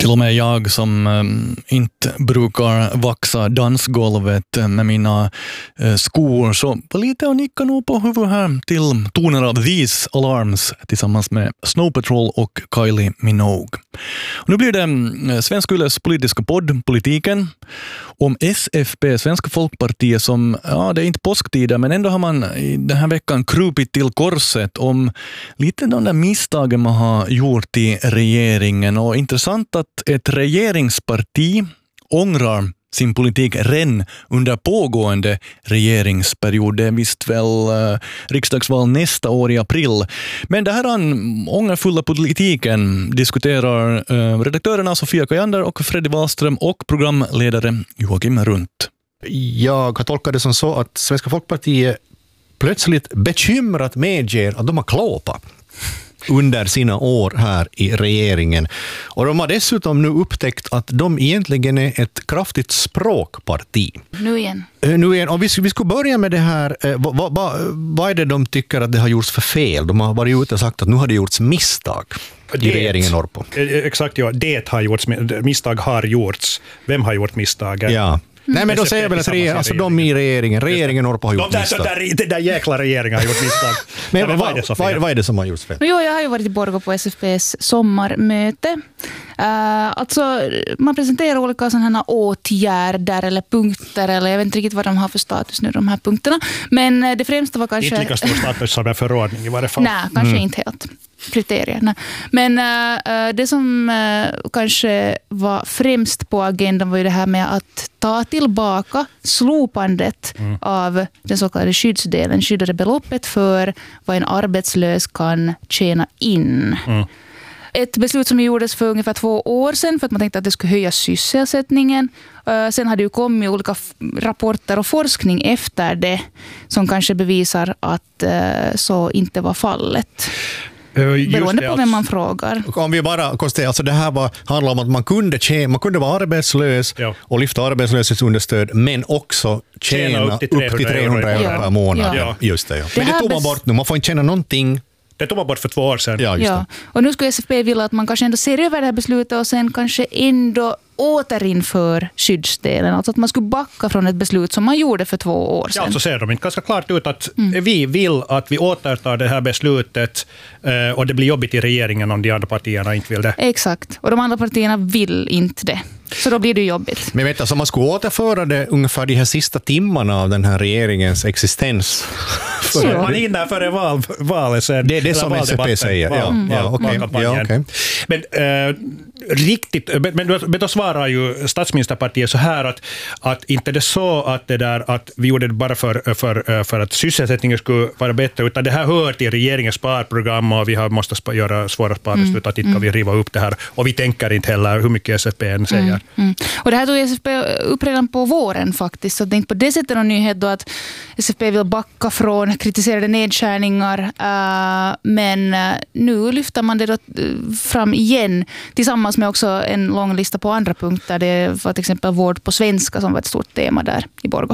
Till och med jag som inte brukar vaxa dansgolvet med mina skor så på lite och nickar nog på huvudet här till toner av These Alarms tillsammans med Snow Patrol och Kylie Minogue. Och nu blir det Svensk Yles politiska podd, Politiken, om SFP, Svenska Folkpartiet som, ja det är inte påsktider men ändå har man i den här veckan krupit till korset om lite de där misstagen man har gjort i regeringen. Och intressant att ett regeringsparti ångrar sin politik redan under pågående regeringsperiod. Det är visst väl riksdagsval nästa år i april. Men det här ångerfulla politiken diskuterar redaktörerna Sofia Kajander och Freddy Wallström och programledare Joakim Runt. Jag har tolkat det som så att Svenska Folkpartiet plötsligt bekymrat medger att de har klåpat under sina år här i regeringen. Och de har dessutom nu upptäckt att de egentligen är ett kraftigt språkparti. Nu igen. Och vi skulle börja med det här. Vad är det de tycker att det har gjorts för fel? De har varit ute och sagt att nu har det gjorts misstag i regeringen Orpo. Exakt, ja. Det har gjorts. Misstag har gjorts. Vem har gjort misstag? Ja. Nej, men då säger jag väl att alltså de i regeringen Orpo har gjort misstag. Den där jäkla regeringen har gjort misstag. Men vad är det som har gjorts fel? Jag har ju varit i Borgå på SFP:s sommarmöte. Alltså, man presenterar olika sådana här åtgärder eller punkter, eller jag vet inte riktigt vad de har för status nu, de här punkterna. Men det främsta var kanske... Inte lika stor status som en förordning i varje fall. Nej, kanske inte helt. Kriterierna. Men det som kanske var främst på agendan var ju det här med att ta tillbaka slopandet av den så kallade skyddsdelen, skyddade beloppet för vad en arbetslös kan tjäna in. Ett beslut som gjordes för ungefär 2 år sedan för att man tänkte att det skulle höja sysselsättningen. Sen hade ju kommit olika rapporter och forskning efter det som kanske bevisar att så inte var fallet. Beroende på vem man frågar. Om vi bara konstaterar, alltså det här handlar om att man kunde vara arbetslös och lyfta arbetslöshetsunderstöd men också tjäna upp till 300 euro per månad. Ja. Just det, ja. Men det tog man bort nu, man får inte tjäna någonting. Det tog man bort för 2 år sedan. Ja, just det. Och nu skulle SFP vilja att man kanske ändå ser över det här beslutet och sen kanske ändå återinför skyddsdelen. Alltså att man skulle backa från ett beslut som man gjorde för 2 år sedan. Ja, alltså ser de inte ganska klart ut att vi vill att vi återtar det här beslutet och det blir jobbigt i regeringen om de andra partierna inte vill det. Exakt. Och de andra partierna vill inte det. Så då blir det jobbigt. Men vet du, man skulle återföra det ungefär de här sista timmarna av den här regeringens existens. Man hinner före valet sen. Det är det som SFP säger. Okay. Men riktigt, men då svarar ju statsministerpartiet så här att inte det så att det där att vi gjorde det bara för att sysselsättningen skulle vara bättre, utan det här hör till regeringens sparprogram och vi måste göra svåra sparbeslut att inte kan vi riva upp det här och vi tänker inte heller hur mycket SFP än säger. Och det här tog SFP upp redan på våren faktiskt, så det är inte på det sättet någon nyhet då att SFP vill backa från kritiserade nedskärningar, men nu lyfter man det då fram igen tillsammans med också en lång lista på andra punkter. Det var till exempel vård på svenska som var ett stort tema där i Borgå.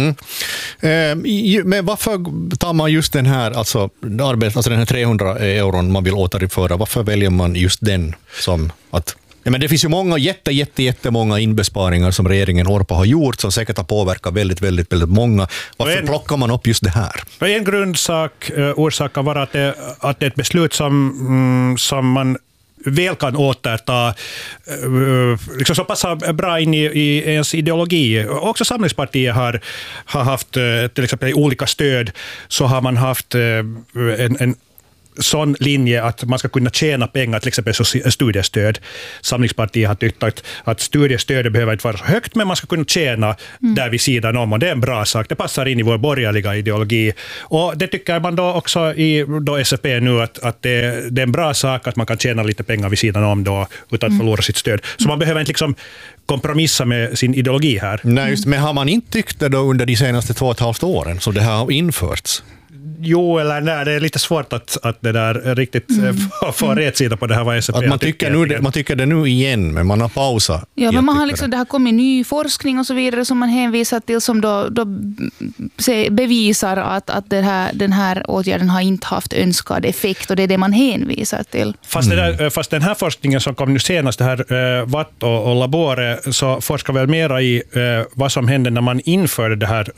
Men varför tar man just den här, alltså den här 300 euron man vill återinföra, varför väljer man just den som att... Ja, men det finns ju många jättemånga inbesparingar som regeringen Orpo har gjort som säkert har påverkat väldigt många. Varför plockar man upp just det här? En orsak kan vara att det är ett beslut som man väl kan återta liksom så passar bra in i ens ideologi. Också Samlingspartiet har haft till exempel olika stöd, så har man haft en sån linje att man ska kunna tjäna pengar, till exempel studiestöd. Samlingspartiet har tyckt att studiestödet behöver inte vara så högt, men man ska kunna tjäna där vid sidan om, och det är en bra sak. Det passar in i vår borgerliga ideologi. Och det tycker man då också i SFP nu att det är en bra sak att man kan tjäna lite pengar vid sidan om då utan att förlora sitt stöd. Så man behöver inte liksom kompromissa med sin ideologi här. Nej, just, men har man inte tyckt det då under de senaste 2,5 åren så det här har införts? Jo eller nej, det är lite svårt att det där riktigt få rätt sida på det här vad SFP. Att man tycker det nu igen, men man har pausat. Ja, men man har liksom, det har kommit ny forskning och så vidare som man hänvisar till som då bevisar att den här åtgärden har inte haft önskad effekt, och det är det man hänvisar till. Fast den här forskningen som kom nu senast, det här Watt och Labore, så forskar väl mera i vad som hände när man införde det här,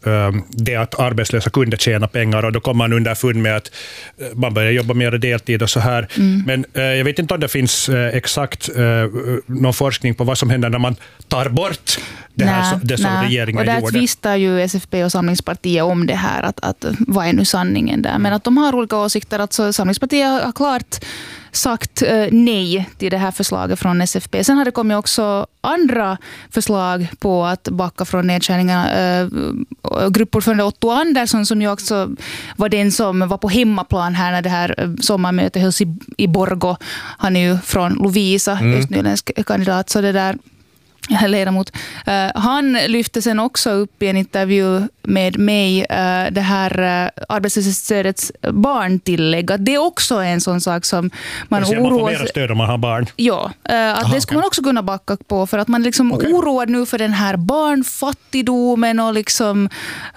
det att arbetslösa kunde tjäna pengar, och då kom man underfund med att man började jobba mer deltid och så här. Men jag vet inte om det finns exakt någon forskning på vad som händer när man tar bort det här det som regeringen gjorde. Och där tvistar ju SFP och Samlingspartiet om det här, att vad är nu sanningen där. Men att de har olika åsikter. Alltså, Samlingspartiet har klart sagt nej till det här förslaget från SFP. Sen har det kommit också andra förslag på att backa från nedskärningarna. Gruppordförande Otto Andersson, som ju också var den som var på hemmaplan här när det här sommarmötet hölls i Borgå. Han är ju från Lovisa, östnyländsk kandidat, så det där ledamot. Han lyfte sen också upp i en intervju med mig det här arbetslöshetsstödets barntillägg. Att det är också en sån sak som man oroar sig. Man får mer stöd om man har barn. Ja, det skulle man också kunna backa på, för att man liksom oroar nu för den här barnfattigdomen och liksom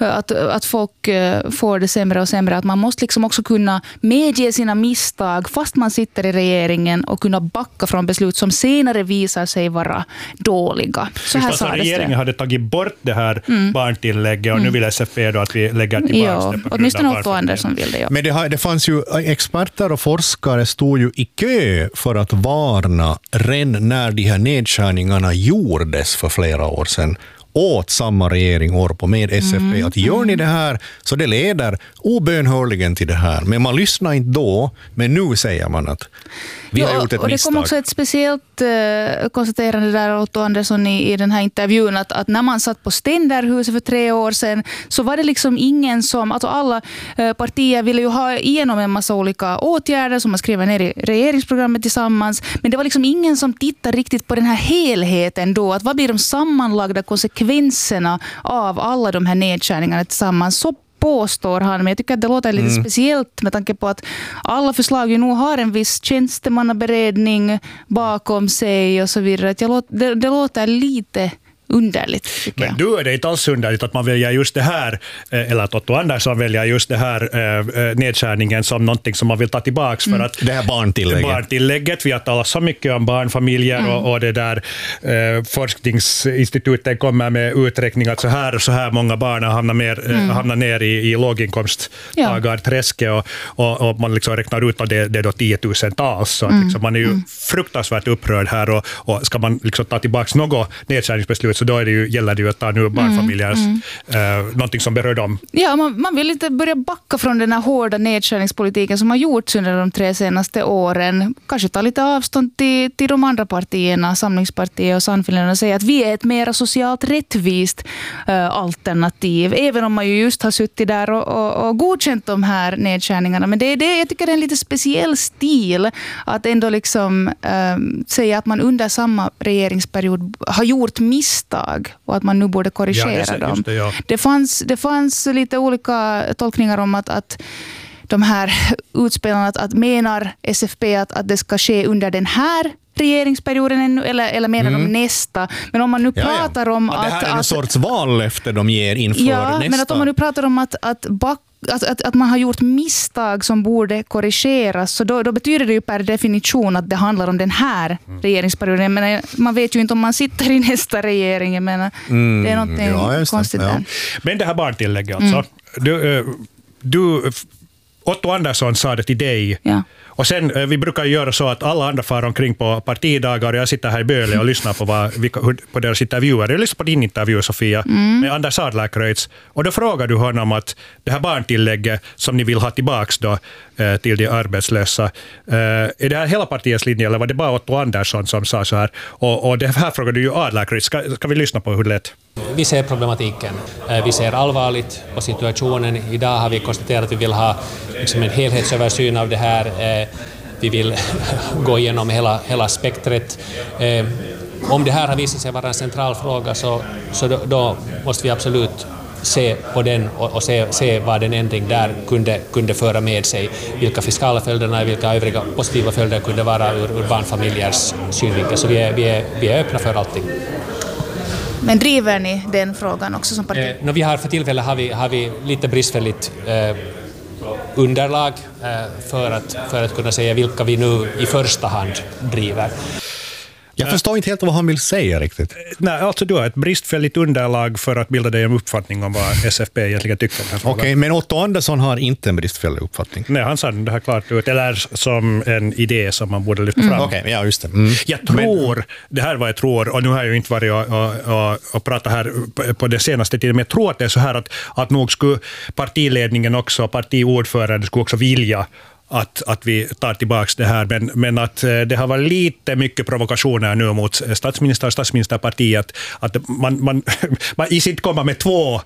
att folk får det sämre och sämre. Att man måste liksom också kunna medge sina misstag fast man sitter i regeringen och kunna backa från beslut som senare visar sig vara dåliga. Så här sa regeringen hade tagit bort det här barntillägget, och nu vill SFP då att vi lägger tillbaka det. Åtminstone Otto Andersson vill det. Ja. Men det fanns ju experter och forskare stod ju i kö för att varna redan när de här nedskärningarna gjordes för flera år sedan åt samma regering Orpo med SFP att gör ni det här så det leder obönhörligen till det här. Men man lyssnar inte då, men nu säger man att vi har gjort ett och det misstag. kom också ett speciellt konstaterande där Otto Andersson i den här intervjun att när man satt på Ständerhuset för 3 år sedan så var det liksom ingen som, alltså alla partier ville ju ha igenom en massa olika åtgärder som man skrev ner i regeringsprogrammet tillsammans, men det var liksom ingen som tittade riktigt på den här helheten då, att vad blir de sammanlagda konsekvenserna av alla de här nedskärningarna tillsammans. Så påstår han, men jag tycker att det låter lite speciellt med tanke på att alla förslag ju nog har en viss tjänstemannaberedning bakom sig och så vidare. Det låter lite underligt, tycker jag. Men då är det inte alls underligt att man väljer just det här, eller att Otto Andersson väljer just det här nedskärningen som någonting som man vill ta tillbaka för att det här barntillägget, vi har talat så mycket om barnfamiljer och det där forskningsinstituten kommer med uträkningar att så här många barn hamnar ner i låginkomsttagarträsket och man liksom räknar ut att det är då 10 000-tals, så att liksom man är ju fruktansvärt upprörd här och ska man liksom ta tillbaka något nedskärningsbeslut så då gäller det ju att ta nu barnfamiljers någonting som berör dem. Ja, man vill inte börja backa från den här hårda nedskärningspolitiken som har gjorts under de 3 senaste åren. Kanske ta lite avstånd till de andra partierna, Samlingspartiet och Sannfinländarna, och säga att vi är ett mer socialt rättvist alternativ. Även om man ju just har suttit där och godkänt de här nedskärningarna. Men jag tycker det är en lite speciell stil att ändå liksom säga att man under samma regeringsperiod har gjort misstag och att man nu borde korrigera dem. Det fanns lite olika tolkningar om att de här utspelarna att menar SFP att det ska ske under den här regeringsperioden ännu, eller menar de nästa. Men om man nu pratar om att det här är en sorts vallöfte de ger inför nästa. Men att om man nu pratar om att man har gjort misstag som borde korrigeras, så då betyder det ju per definition att det handlar om den här regeringsperioden. Men man vet ju inte om man sitter i nästa regering. Men det är någonting konstigt där. Men det här barntillägget alltså. Otto Andersson sa det till dig. Ja. Och sen, vi brukar göra så att alla andra far omkring på partidagar och jag sitter här i Böle och lyssnar på deras intervjuer. Jag lyssnar på din intervju, Sofia, med Anders Adlercreutz. Och då frågar du honom att det här barntillägget som ni vill ha tillbaka då, till de arbetslösa, är det här hela partiets linje eller var det bara Otto Andersson som sa så här? Och det här frågar du ju Adlercreutz. Ska vi lyssna på hur det lät? Vi ser problematiken. Vi ser allvarligt på situationen. Idag har vi konstaterat att vi vill ha liksom en helhetsöversyn av det här. Vi vill gå igenom hela spektret. Om det här har visat sig vara en central fråga så då måste vi absolut se på den och se vad den ändring där kunde föra med sig, vilka fiskala följderna, vilka övriga positiva följder kunde vara ur barnfamiljers synvinkel. Så vi är öppna för allting. Men driver ni den frågan också som parti? Vi har för tillfället har vi lite bristfälligt underlag för att kunna säga vilka vi nu i första hand driver. Jag förstår inte helt vad han vill säga riktigt. Nej, alltså du har ett bristfälligt underlag för att bilda dig en uppfattning om vad SFP egentligen tycker. Okej, men Otto Andersson har inte en bristfällig uppfattning. Nej, han sa det här klart ut, eller som en idé som man borde lyfta fram. Okej, ja just det. Jag tror, det här var jag tror, och nu har jag ju inte varit och pratat här på det senaste tiden, men jag tror att det är så här att nog skulle partiledningen också, partiordförande skulle också vilja att vi tar tillbaka det här, men att det har varit lite mycket provokationer nu mot statsminister och statsministerpartiet, att man i sitt komma med två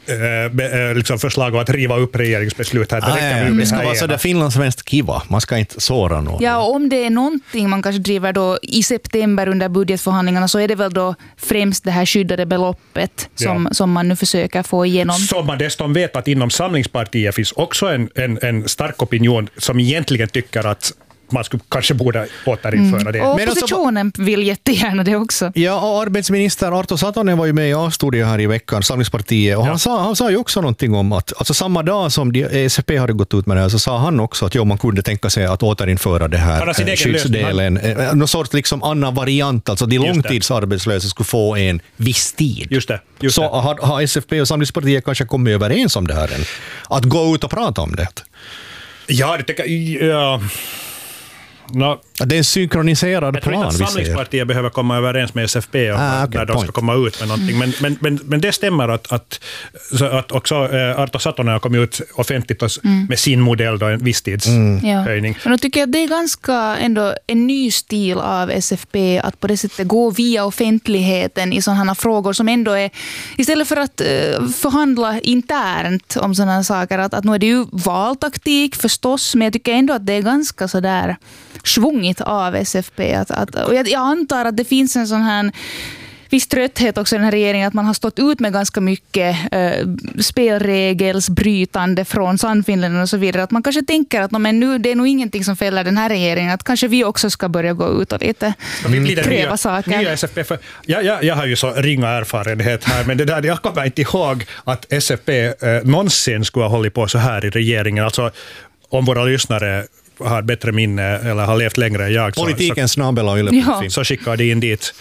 liksom förslag att riva upp regeringsbeslut här. Det ska vara så där finlandssvenskt kiva. Man ska inte såra någon. Ja, och om det är någonting man kanske driver då i september under budgetförhandlingarna, så är det väl då främst det här skyddade beloppet som man nu försöker få igenom. Som man dessutom vet att inom Samlingspartiet finns också en stark opinion som egentligen tycker att man kanske borde återinföra det. Och oppositionen vill jättegärna det också. Ja, och arbetsminister Arto Satonen var ju med i A-studion här i veckan, Samlingspartiet, och han sa ju också någonting om att alltså samma dag som SFP hade gått ut med det här, så sa han också att man kunde tänka sig att återinföra det här skyddsdelen. Någon sorts liksom annan variant, alltså de långtidsarbetslösa skulle få en viss tid. Just det. Så har SFP och Samlingspartiet kanske kommit överens om det här än? Att gå ut och prata om det? Ja, det tycker jag... Det är en synkroniserad plan. Jag tror inte att Samlingspartiet behöver komma överens med SFP när de ska komma ut med någonting. Men det stämmer att också Arto Satonen har kommit ut offentligt med sin modell, då, en visstidshöjning. Men jag tycker att det är ganska ändå en ny stil av SFP att på det sättet gå via offentligheten i sådana frågor som ändå är, istället för att förhandla internt om sådana saker, att nu är det ju valtaktik förstås, men jag tycker ändå att det är ganska sådär svungit av SFP. Och jag antar att det finns en sån här viss trötthet också i den här regeringen, att man har stått ut med ganska mycket spelregelsbrytande från Sannfinländarna och så vidare. Att man kanske tänker att men nu, det är nog ingenting som fäller den här regeringen, att kanske vi också ska börja gå ut och lite kräva saker. Nya SFP, jag har ju så ringa erfarenhet här, men det där, jag kommer inte ihåg att SFP någonsin skulle ha hållit på så här i regeringen. Alltså, om våra lyssnare har bättre minne eller har levt längre än jag. Politikens snabel och så skickar de in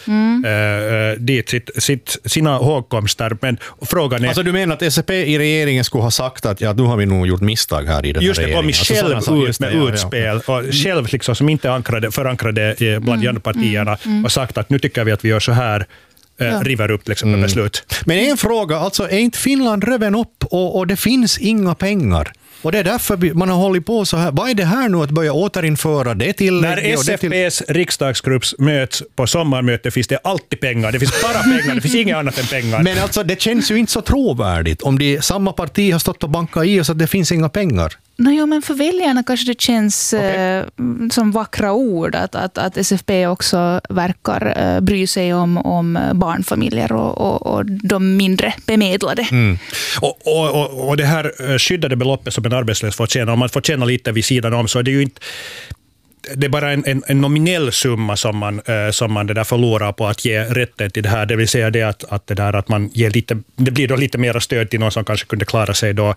dit sina hågkomster. Men frågan är... Alltså du menar att SFP i regeringen skulle ha sagt att nu har vi nog gjort misstag här i den här regeringen. Just det, kom själv ut med utspel och själv liksom, som inte förankrade bland järnpartierna och sagt att nu tycker vi att vi gör så här. River upp liksom beslut. Men en fråga, alltså är inte Finland röven upp och det finns inga pengar? Och det är därför man har hållit på så här. Vad är det här nu att börja återinföra det till? När SFPs riksdagsgrupp möts på sommarmöte finns det alltid pengar. Det finns bara pengar, det finns inget annat än pengar. Men alltså det känns ju inte så trovärdigt om samma parti har stått och bankat i oss att det finns inga pengar. Men för väljarna kanske det känns som vackra ord att SFP också verkar bry sig om barnfamiljer och de mindre bemedlade. Och det här skyddade beloppet som en arbetslös får tjäna, om man får tjäna lite vid sidan om, så är det ju inte... Det är bara en nominell summa som man det där förlorar på att ge rätten till det här. Det vill säga det att man ger lite, det blir då lite mer stöd till någon som kanske kunde klara sig då,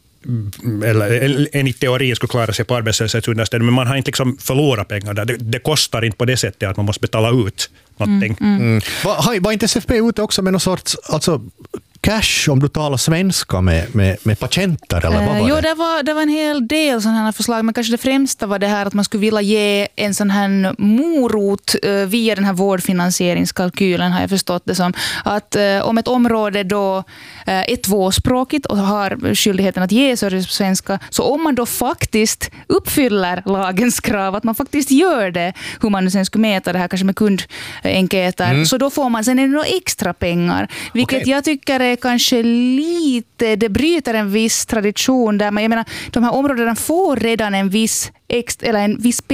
eller en i teorin skulle klara sig på arbetslöshetsunderstöd, men man har inte liksom förlorat pengar där. Det kostar inte på det sättet att man måste betala ut någonting. Var inte SFP ute också med någon sorts cash, om du talar svenska med patienter eller vad var det? Det var en hel del sådana här förslag, men kanske det främsta var det här att man skulle vilja ge en sån här morot via den här vårdfinansieringskalkylen, har jag förstått det som. Att om ett område då är tvåspråkigt och har skyldigheten att ge service på svenska, så om man då faktiskt uppfyller lagens krav, att man faktiskt gör det, hur man nu sen skulle mäta det här kanske med kundenkäter, så då får man sen några extra pengar, vilket jag tycker är kanske lite, det bryter en viss tradition där man, jag menar, de här områdena får redan en viss